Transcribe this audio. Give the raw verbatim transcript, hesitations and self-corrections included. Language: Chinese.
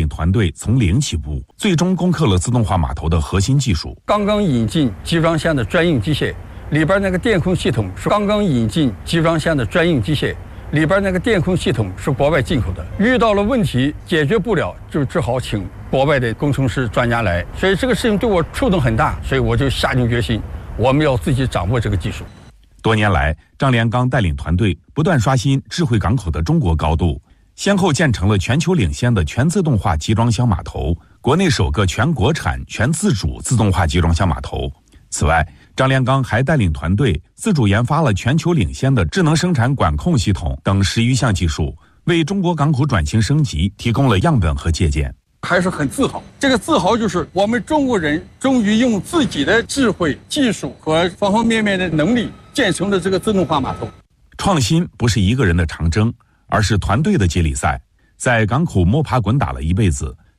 领团队从零起步，最终攻克了自动化码头的核心技术。 刚刚引进集装箱的专用机械，里边那个电控系统是刚刚引进集装箱的专用机械，里边那个电控系统是国外进口的。遇到了问题解决不了，就只好请国外的工程师专家来。所以这个事情对我触动很大，所以我就下定决心，我们要自己掌握这个技术。 多年来，张连刚带领团队不断刷新智慧港口的中国高度，先后建成了全球领先的全自动化集装箱码头，国内首个全国产全自主自动化集装箱码头。此外，张连刚还带领团队自主研发了全球领先的智能生产管控系统等十余项技术，为中国港口转型升级提供了样本和借鉴。 还是很自豪，这个自豪就是我们中国人终于用自己的智慧、技术和方方面面的能力建成了这个自动化码头。 创新不是一个人的长征，而是团队的接力赛。在港口摸爬滚打了一辈子，